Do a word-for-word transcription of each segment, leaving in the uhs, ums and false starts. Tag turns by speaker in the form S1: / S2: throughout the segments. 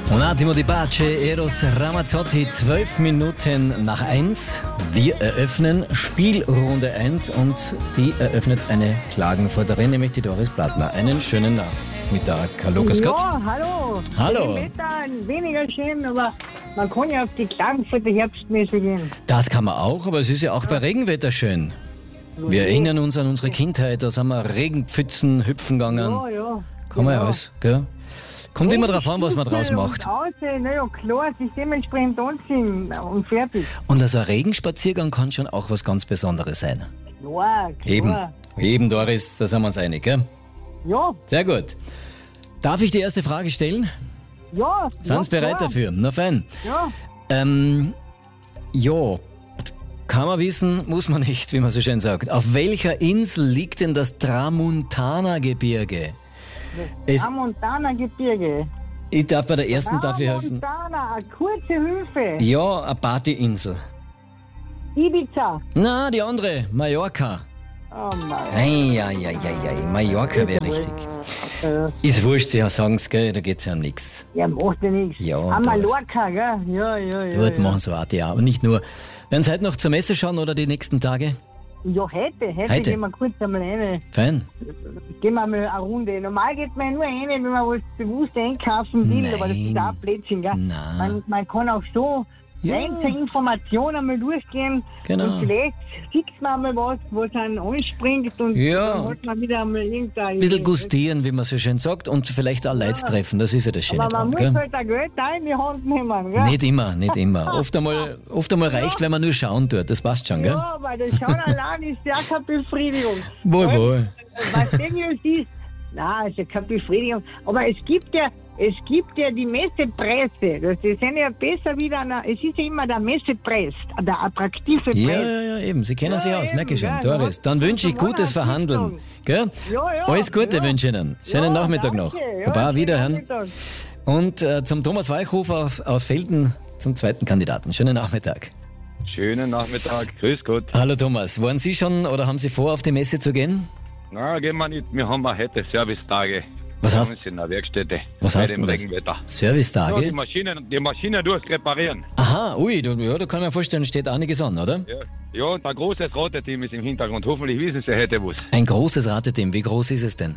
S1: Un attimo di pace, Eros Ramazzotti, zwölf Minuten nach eins. Wir eröffnen Spielrunde eins und die eröffnet eine Klagenfurterin, nämlich die Doris Plattner. Einen schönen Nachmittag. Hallo, grüß Gott.
S2: Ja, hallo.
S1: Hallo.
S2: Das Wetter weniger schön, aber man kann ja auf die Klagenfurter Herbstmesse gehen.
S1: Das kann man auch, aber es ist ja auch bei Regenwetter schön. Wir erinnern uns an unsere Kindheit, da sind wir Regenpfützen hüpfen gegangen.
S2: Ja, ja.
S1: Kann man ja
S2: genau.
S1: alles, gell? Kommt immer drauf an, was man draus macht.
S2: Na ja, klar, sich dementsprechend anziehen und fertig.
S1: Und also ein Regenspaziergang kann schon auch was ganz Besonderes sein.
S2: Klar, klar.
S1: Eben, eben Doris, da sind wir uns einig, gell?
S2: Ja,
S1: Sehr gut. Darf ich die erste Frage stellen?
S2: ja.
S1: Sind Sie
S2: ja,
S1: bereit
S2: klar.
S1: dafür? Na fein.
S2: Ja,
S1: Ähm, ja, kann man wissen, muss man nicht, wie man so schön sagt. Auf welcher Insel liegt denn das Tramontana-Gebirge? Es,
S2: Tramontana Gebirge.
S1: ich darf bei der ersten darf ich helfen.
S2: Tramontana, eine kurze Hilfe.
S1: Ja, eine Partyinsel.
S2: Ibiza.
S1: Na, die andere, Mallorca.
S2: Oh Mann.
S1: Eieieiei, Mallorca wäre richtig.
S2: Äh,
S1: Ist wurscht, Sie sagen es, gell, da geht's ja um nichts.
S2: ja, macht ja nichts.
S1: Ja,
S2: Ah,
S1: da
S2: Mallorca, gell? Ja, ja, ja.
S1: Gut,
S2: ja.
S1: machen so Art, ja. Und nicht nur. Werden Sie heute noch zur Messe schauen oder die nächsten Tage?
S2: Ja, heute, heute,
S1: Heute?
S2: gehen wir kurz einmal rein.
S1: Fein.
S2: Gehen wir mal eine Runde. Normal geht man ja nur rein, wenn man was bewusst einkaufen will,
S1: Nein.
S2: aber das ist auch Blödsinn, gell?
S1: Nein.
S2: Man, man kann auch so
S1: Ja.
S2: rein zur Information einmal durchgehen
S1: Genau.
S2: und vielleicht sieht man einmal was, was einen anspringt und
S1: Ja.
S2: dann hat man wieder einmal irgendein...
S1: Ein bisschen gustieren, wie man so schön sagt, und vielleicht auch Leute treffen, das ist ja das Schöne
S2: Aber man
S1: dran,
S2: muss
S1: gell?
S2: halt auch Geld da in die Hand nehmen, gell?
S1: Nicht immer, nicht immer. Oft einmal, oft einmal reicht, wenn man nur schauen tut, das passt schon, gell?
S2: Ja, aber das Schauen allein ist ja keine Befriedigung.
S1: Wohl, wohl.
S2: Was Seriös ist, nein, ist ja keine Befriedigung. Aber es gibt ja, es gibt ja die Messepreise. Das ist ja besser wieder, eine, es ist ja immer der Messepreis, der attraktive Preis.
S1: Ja, ja, ja, eben, Sie kennen
S2: Ja,
S1: sich aus,
S2: eben,
S1: merke ich schon.
S2: ja,
S1: Doris,
S2: ja.
S1: dann wünsche ich
S2: Das war
S1: gutes
S2: eine
S1: Verhandeln,
S2: Entwicklung.
S1: gell?
S2: Ja, ja,
S1: Alles Gute
S2: ja.
S1: wünsche ich Ihnen. Schönen
S2: Ja,
S1: Nachmittag
S2: danke.
S1: noch.
S2: Ja,
S1: Baba,
S2: schönen
S1: wiederhören.
S2: Nachmittag.
S1: Und äh, zum Thomas Weichhofer aus, aus Felden, zum zweiten Kandidaten. Schönen Nachmittag.
S3: Schönen Nachmittag, grüß Gott.
S1: Hallo Thomas, waren Sie schon oder haben Sie vor, auf die Messe zu gehen?
S3: Na, gehen wir nicht, wir haben auch heute Servicetage.
S1: Was
S3: Bei
S1: heißt-
S3: uns in der Werkstätte.
S1: Was
S3: bei
S1: heißt
S3: dem
S1: denn das?
S3: Regenwetter. Ja, die
S1: Servicetage?
S3: Maschinen, die Maschinen durchreparieren.
S1: Aha, ui, da, ja, da kann man vorstellen, steht einiges an, oder?
S3: Ja, ja, und ein großes Rateteam ist im Hintergrund. Hoffentlich wissen sie heute was.
S1: Ein großes Rateteam, wie groß ist es denn?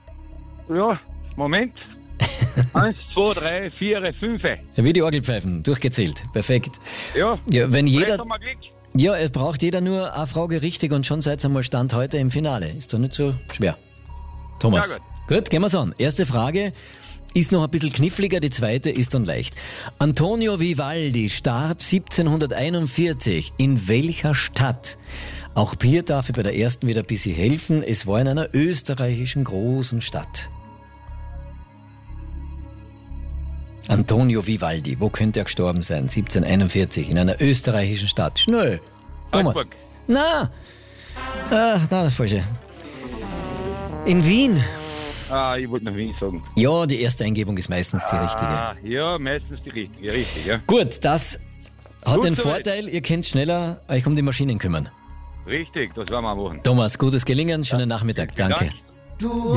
S3: Ja, Moment. Eins, zwei, drei, vier, fünf.
S1: Wie die Orgelpfeifen, durchgezählt, perfekt.
S3: Ja,
S1: Ja, wenn
S3: vielleicht
S1: jeder,
S3: haben wir Glück.
S1: ja, es braucht jeder nur eine Frage richtig und schon seid ihr einmal Stand heute im Finale. Ist doch nicht so schwer. Thomas.
S3: Ja,
S1: gut, gehen wir's an. Erste Frage ist noch ein bisschen kniffliger, die zweite ist dann leicht. Antonio Vivaldi starb siebzehnhunderteinundvierzig. In welcher Stadt? Auch hier darf ich bei der ersten wieder ein bisschen helfen. Es war in einer österreichischen großen Stadt. Antonio Vivaldi, wo könnte er gestorben sein? siebzehnhunderteinundvierzig, in einer österreichischen Stadt. Schnell. Thomas.
S3: Salzburg.
S1: Na, ah, na, das Falsche. In Wien.
S3: Ah, ich wollte noch Wien sagen.
S1: Ja, die erste Eingebung ist meistens die richtige.
S3: Ah, ja, meistens die richtige, richtig, ja.
S1: Gut, das hat
S3: Gut
S1: den
S3: soweit.
S1: Vorteil, ihr könnt schneller euch um die Maschinen kümmern.
S3: Richtig, das werden wir machen.
S1: Thomas, gutes Gelingen, schönen Nachmittag,
S3: Vielen
S1: danke.
S3: Dank.
S4: Du